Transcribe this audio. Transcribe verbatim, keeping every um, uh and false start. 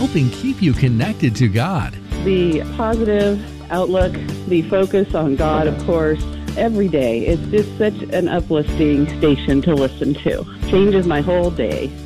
helping keep you connected to God. The positive outlook, the focus on God, of course, every day. It's just such an uplifting station to listen to. Changes my whole day.